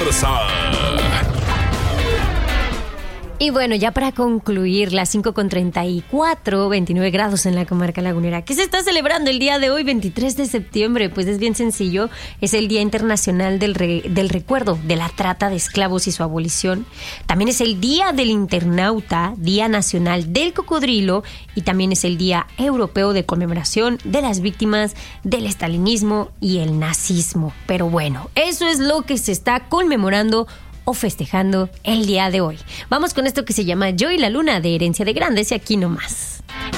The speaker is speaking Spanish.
fuerza. Y bueno, ya para concluir, las 5:34, 29 grados en la comarca lagunera. ¿Qué se está celebrando el día de hoy, 23 de septiembre? Pues es bien sencillo, es el Día Internacional del Recuerdo de la Trata de Esclavos y su abolición. También es el Día del Internauta, Día Nacional del Cocodrilo y también es el Día Europeo de Conmemoración de las Víctimas del Estalinismo y el Nazismo. Pero bueno, eso es lo que se está conmemorando o festejando el día de hoy. Vamos con esto que se llama Yo y la Luna, de Herencia de Grandes, y aquí nomás.